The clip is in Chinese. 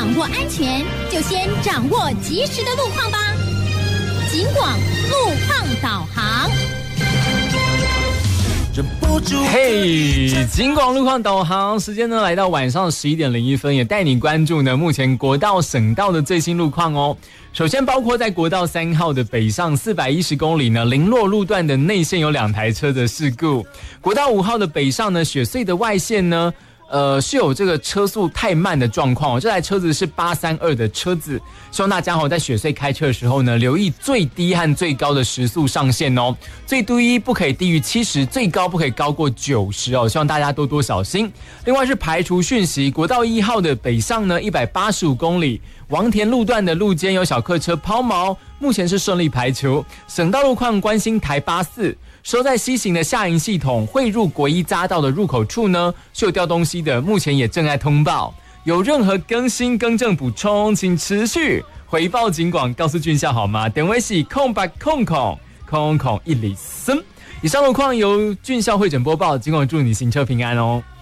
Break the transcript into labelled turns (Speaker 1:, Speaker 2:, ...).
Speaker 1: 掌握安全，就先掌握及时的路况吧。警广路况导航。
Speaker 2: 嘿，警广路况导航时间呢，来到晚上11:01，也带你关注呢目前国道、省道的最新路况哦。首先，包括在国道3号的北上410公里呢，林落路段的内线有2台车的事故。国道5号的北上呢，雪隧的外线呢，是有这个车速太慢的状况哦。这台车子是832的车子，希望大家在雪隧开车的时候呢，留意最低和最高的时速上限哦。最低不可以低于70，最高不可以高过90哦。希望大家多多小心。另外是排除讯息，国道1号的北上呢，185公里，王田路段的路肩有小客车抛锚，目前是顺利排除。省道路况关心台84。收在西行的下营系统汇入国一匝道的入口处呢，是有掉东西的，目前也正在通报。有任何更新、更正、补充，请持续回报警广，告诉俊孝好吗？电话是0800000103。以上路况由俊孝会诊播报，警广祝你行车平安哦。